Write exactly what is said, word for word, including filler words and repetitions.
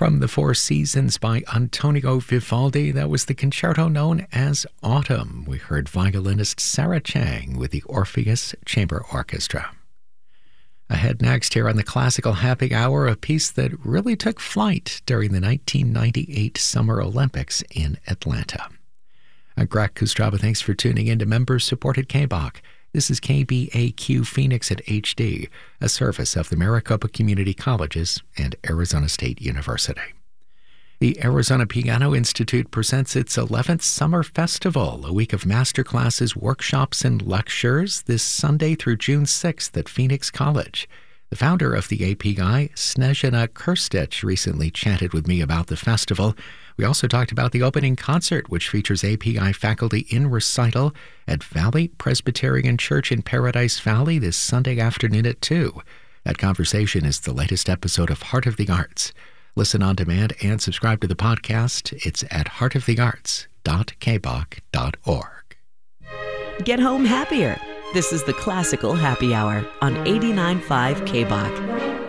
From the Four Seasons by Antonio Vivaldi, that was the concerto known as Autumn. We heard violinist Sarah Chang with the Orpheus Chamber Orchestra. Ahead next here on the Classical Happy Hour, a piece that really took flight during the nineteen ninety-eight Summer Olympics in Atlanta. I'm Greg Kustraba. Thanks for tuning in to member-supported K B O C. This is K B A Q Phoenix at H D, a service of the Maricopa Community Colleges and Arizona State University. The Arizona Piano Institute presents its eleventh Summer Festival, a week of masterclasses, workshops, and lectures this Sunday through June sixth at Phoenix College. The founder of the A P I, Snezhana Krstić, recently chatted with me about the festival. We also talked about the opening concert, which features A P I faculty in recital at Valley Presbyterian Church in Paradise Valley this Sunday afternoon at two. That conversation is the latest episode of Heart of the Arts. Listen on demand and subscribe to the podcast. It's at heart of the arts dot k b o c dot org. Get home happier. This is the Classical Happy Hour on eighty-nine point five K B O C.